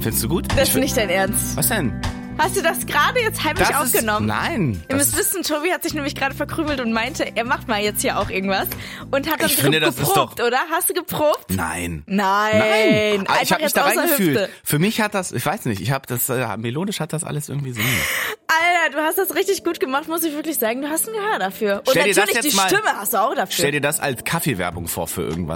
Findest du gut? Das ist nicht dein Ernst. Was denn? Hast du das gerade jetzt heimlich aufgenommen? Nein. Ihr müsst wissen, Tobi hat sich nämlich gerade verkrümelt und meinte, er macht mal jetzt hier auch irgendwas. Und hat dann geprobt, oder? Hast du geprobt? Nein. Nein. Ich habe mich da reingefühlt. Hüfte. Für mich hat das, ich weiß nicht, ich habe das, melodisch hat das alles irgendwie so. Alter, du hast das richtig gut gemacht, muss ich wirklich sagen. Du hast ein Gehör dafür. Und Stell dir natürlich das jetzt die mal, Stimme hast du auch dafür. Stell dir das als Kaffeewerbung vor für irgendwas.